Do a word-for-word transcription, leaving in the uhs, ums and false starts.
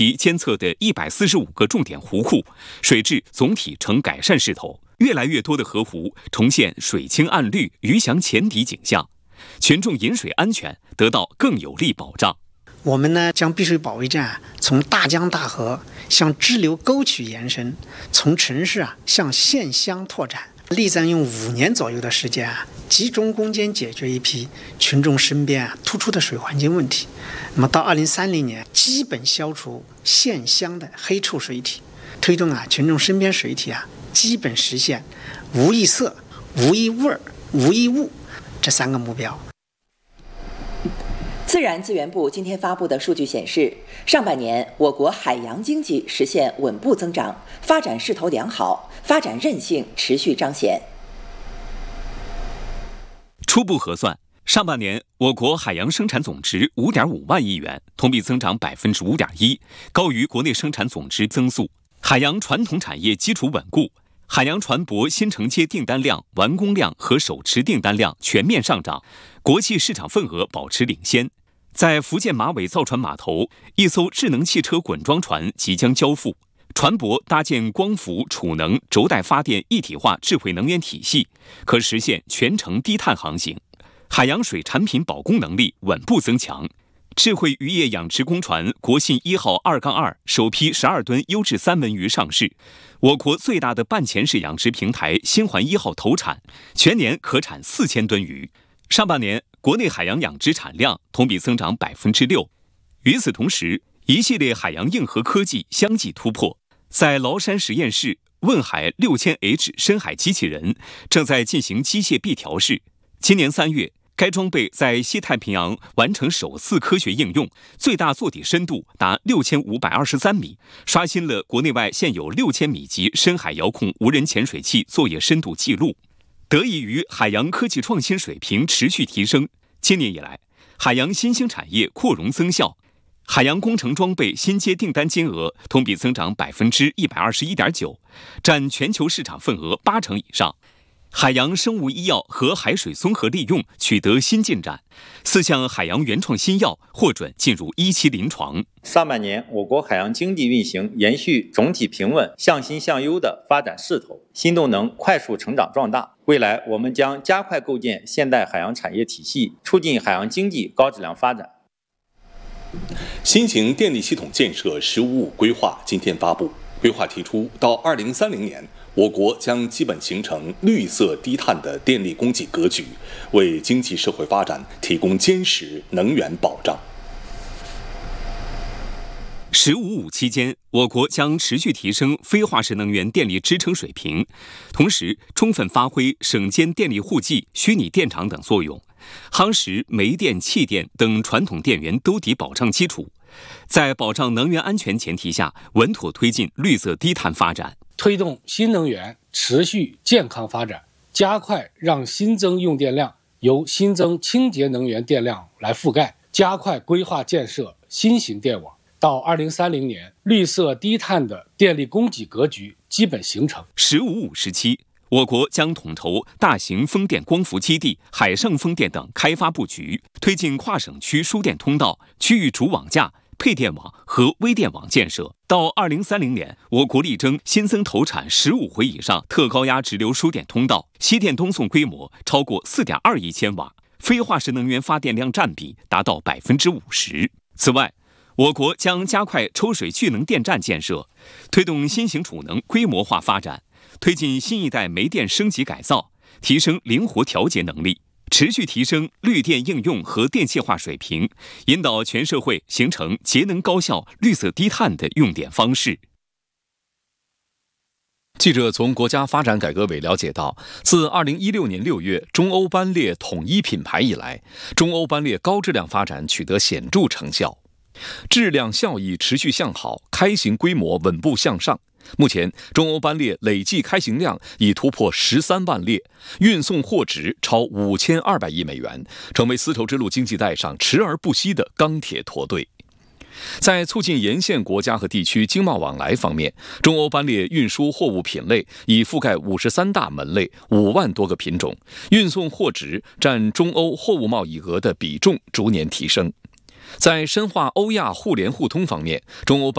其监测的一百四十五个重点湖库，水质总体呈改善势头，越来越多的河湖重现水清岸绿、鱼翔浅底景象，群众饮水安全得到更有力保障。 我们呢将碧水保卫站从大江大河向支流沟渠延伸，从城市啊向县乡拓展，力争用五年左右的时间啊，集中攻坚解决一批群众身边啊突出的水环境问题。那么到二零三零年，基本消除县乡的黑臭水体，推动啊群众身边水体啊基本实现无异色、无异味、无异物这三个目标。 自然资源部今天发布的数据显示，上半年我国海洋经济实现稳步增长，发展势头良好，发展韧性持续彰显。 初步核算，上半年我国海洋生产总值五点五万亿元，同比增长百分之五点一，高于国内生产总值增速。海洋传统产业基础稳固，海洋船舶新承接订单量、完工量和手持订单量全面上涨，国际市场份额保持领先。在福建马尾造船码头，一艘智能汽车滚装船即将交付，船舶搭建光伏、储能、轴带发电一体化智慧能源体系，可实现全程低碳航行。海洋水产品保供能力稳步增强。智慧渔业养殖工船国信一号二杠二首批十二吨优质三文鱼上市，我国最大的半潜式养殖平台新环一号投产，全年可产四千吨鱼。上半年国内海洋养殖产量同比增长百分之六。与此同时，一系列海洋硬核科技相继突破，在崂山实验室，问海 六千 H 深海机器人正在进行机械臂调试。今年三月，该装备在西太平洋完成首次科学应用，最大座底深度达六千五百二十三米，刷新了国内外现有六千米级深海遥控无人潜水器作业深度记录。得益于海洋科技创新水平持续提升，今年以来，海洋新兴产业扩容增效，海洋工程装备新接订单金额同比增长百分之一百二十一点九，占全球市场份额八成以上。海洋生物医药和海水综合利用取得新进展，四项海洋原创新药获准进入一期临床。 上半年，我国海洋经济运行延续总体平稳、向新向优的发展势头，新动能快速成长壮大。未来，我们将加快构建现代海洋产业体系，促进海洋经济高质量发展。 新型电力系统建设“十五五”规划今天发布，规划提出，到二零三零年，我国将基本形成绿色低碳的电力供给格局，为经济社会发展提供坚实能源保障。 十五五期间，我国将持续提升非化石能源电力支撑水平，同时充分发挥省间电力户计、虚拟电厂等作用，夯实煤电、气电等传统电源兜底保障基础，在保障能源安全前提下，稳妥推进绿色低碳发展， 推动新能源持续健康发展，加快让新增用电量由新增清洁能源电量来覆盖，加快规划建设新型电网。到二零三零年，绿色低碳的电力供给格局基本形成。 十五五时期，我国将统筹大型风电光伏基地、海上风电等开发布局，推进跨省区输电通道、区域主网架、配电网和微电网建设。到二零三零年，我国力争新增投产十五回以上特高压直流输电通道，西电东送规模超过四点二亿千瓦，非化石能源发电量占比达到百分之五十。此外，我国将加快抽水蓄能电站建设，推动新型储能规模化发展，推进新一代煤电升级改造，提升灵活调节能力，持续提升绿电应用和电气化水平，引导全社会形成节能高效、绿色低碳的用电方式。 记者从国家发展改革委了解到，自二零一六年六月中欧班列统一品牌以来，中欧班列高质量发展取得显著成效，质量效益持续向好，开行规模稳步向上。目前，中欧班列累计开行量已突破十三万列，运送货值超五千二百亿美元，成为丝绸之路经济带上驰而不息的钢铁驼队。在促进沿线国家和地区经贸往来方面，中欧班列运输货物品类已覆盖五十三大门类、五万多个品种，运送货值占中欧货物贸易额的比重逐年提升。在深化欧亚互联互通方面，中欧班